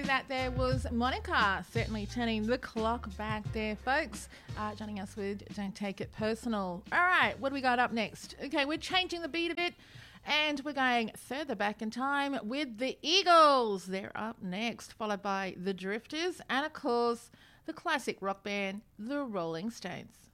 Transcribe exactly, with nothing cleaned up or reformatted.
that there was Monica, certainly turning the clock back there, folks. Uh, joining us with Don't Take It Personal. All right, what do we got up next? Okay, we're changing the beat a bit, and we're going further back in time with the Eagles. They're up next, followed by the Drifters, and of course, the classic rock band, the Rolling Stones.